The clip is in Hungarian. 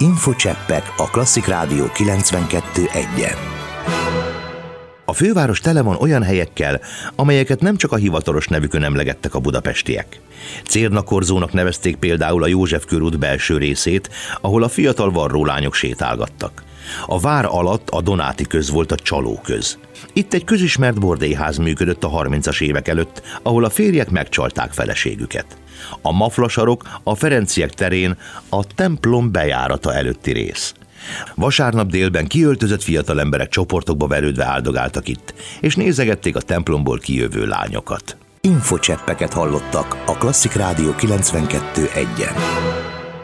Infocseppek a Klasszik Rádió 92.1-en. A főváros tele van olyan helyekkel, amelyeket nem csak a hivatalos nevükön emlegettek a budapestiek. Cérnakorzónak nevezték például a József körút belső részét, ahol a fiatal varrólányok sétálgattak. A vár alatt a Donáti köz volt a Csalóköz. Itt egy közismert bordélyház működött a 30-as évek előtt, ahol a férjek megcsalták feleségüket. A Maflasarok a Ferenciek terén a templom bejárata előtti rész. Vasárnap délben kiöltözött fiatal emberek csoportokba verődve áldogáltak itt, és nézegették a templomból kijövő lányokat. Infocseppeket hallottak a Klasszik Rádió 92.1-en.